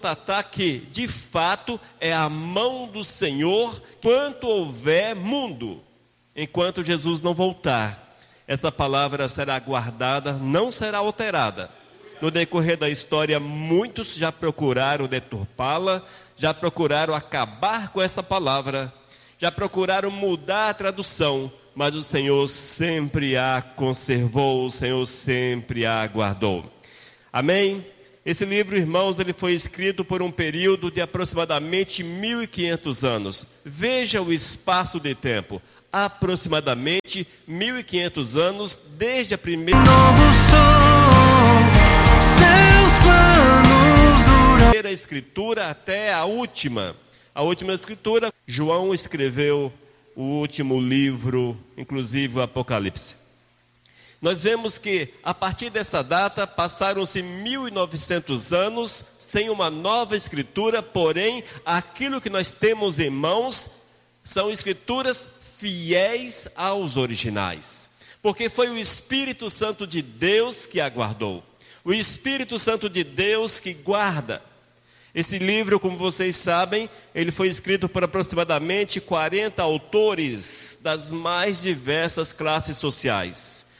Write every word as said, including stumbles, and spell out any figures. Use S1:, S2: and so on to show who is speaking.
S1: constatar que, de fato, é a mão do Senhor enquanto houver mundo, enquanto Jesus não voltar. Essa palavra será guardada, não será alterada. No decorrer da história, muitos já procuraram deturpá-la, já procuraram acabar com essa palavra, já procuraram mudar a tradução, mas o Senhor sempre a conservou, o Senhor sempre a guardou. Amém? Esse livro, irmãos, ele foi escrito por um período de aproximadamente mil e quinhentos anos. Veja o espaço de tempo. Aproximadamente mil e quinhentos anos, desde a primeira... Novo som, seus planos duram... primeira escritura até a última. A última escritura, João escreveu o último livro, inclusive o Apocalipse. Nós vemos que, a partir dessa data, passaram-se mil e novecentos anos sem uma nova escritura, porém, aquilo que nós temos em mãos são escrituras fiéis aos originais. Porque foi o Espírito Santo de Deus que a guardou. O Espírito Santo de Deus que guarda. Esse livro, como vocês sabem, ele foi escrito por aproximadamente quarenta autores das mais diversas classes sociais.